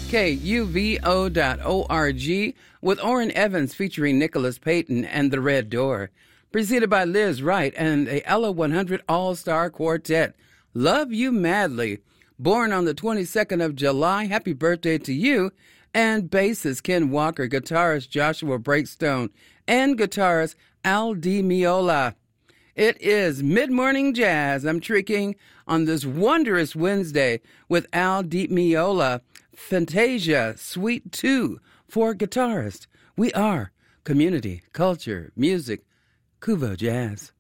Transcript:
KUVO.org with Orrin Evans featuring Nicholas Payton and The Red Door. Preceded by Liz Wright and the Ella 100 All-Star Quartet. Love You Madly. Born on the 22nd of July. Happy birthday to you. And bassist Ken Walker, guitarist Joshua Breakstone, and guitarist Al Di Meola. It is Mid-Morning Jazz. I'm tricking on this wondrous Wednesday with Al Di Meola, Fantasia Suite 2 for guitarist. We are community, culture, music, Kuvo Jazz.